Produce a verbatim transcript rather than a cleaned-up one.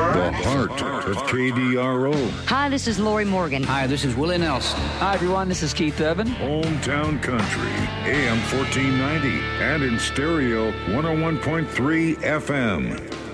The heart of K D R O. Hi, this is Lori Morgan. Hi, this is Willie Nelson. Hi, everyone. This is Keith Urban. Hometown Country, A M fourteen ninety, and in stereo, one oh one point three F M.